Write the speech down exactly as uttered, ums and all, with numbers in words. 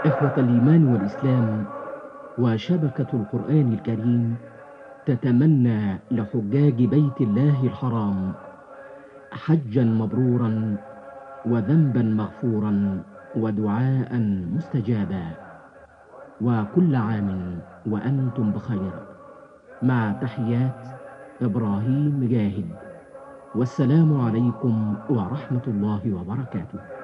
إخوة الإيمان والإسلام وشبكة القرآن الكريم تتمنى لحجاج بيت الله الحرام حجا مبرورا وذنبا مغفورا ودعاء مستجابا، وكل عام وأنتم بخير. مع تحيات إبراهيم جاهد، والسلام عليكم ورحمة الله وبركاته.